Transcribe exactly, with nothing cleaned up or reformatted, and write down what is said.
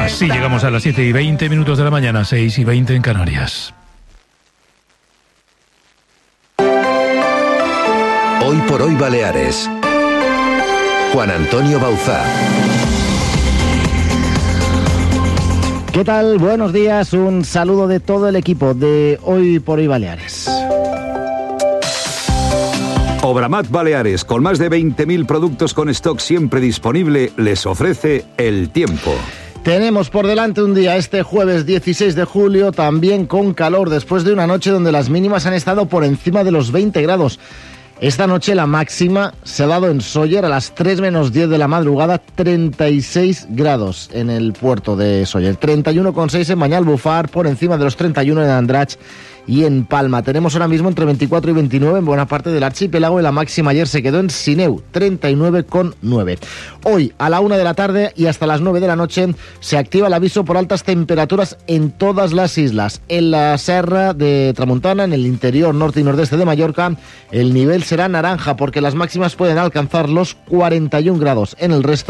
Así llegamos a las siete y veinte minutos de la mañana, seis y veinte en Canarias. Hoy por hoy Baleares. Juan Antonio Bauzá. ¿Qué tal? Buenos días, un saludo de todo el equipo de Hoy por Hoy Baleares. Obramat Baleares, con más de veinte mil productos con stock siempre disponible, les ofrece el tiempo. Tenemos por delante un día, este jueves dieciséis de julio, también con calor, después de una noche donde las mínimas han estado por encima de los veinte grados. Esta noche la máxima se ha dado en Sóller a las tres menos diez de la madrugada, treinta y seis grados en el puerto de Sóller, treinta y uno coma seis en Banyalbufar, por encima de los treinta y uno en Andratx y en Palma. Tenemos ahora mismo entre veinticuatro y veintinueve en buena parte del archipiélago y la máxima ayer se quedó en Sineu, treinta y nueve coma nueve. Hoy a la una de la tarde y hasta las nueve de la noche se activa el aviso por altas temperaturas en todas las islas. En la Serra de Tramuntana, en el interior norte y nordeste de Mallorca, el nivel será naranja porque las máximas pueden alcanzar los cuarenta y un grados. En el resto